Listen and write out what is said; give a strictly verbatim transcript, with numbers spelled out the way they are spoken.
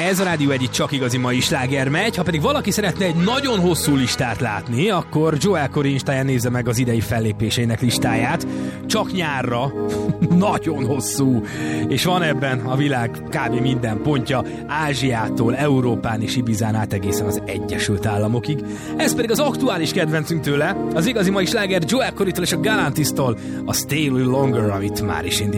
Ez a Rádió egy csak igazi mai sláger megy. Ha pedig valaki szeretne egy nagyon hosszú listát látni, akkor Joel Corry Instáján nézze meg az idei fellépésének listáját. Csak nyárra. Nagyon hosszú. És van ebben a világ kb. Minden pontja, Ázsiától, Európán és Ibizán át egészen az Egyesült Államokig. Ez pedig az aktuális kedvencünk tőle, az igazi mai sláger Joel Corrytól és a Galantistól, a Stay a Little Longer, amit már is indít.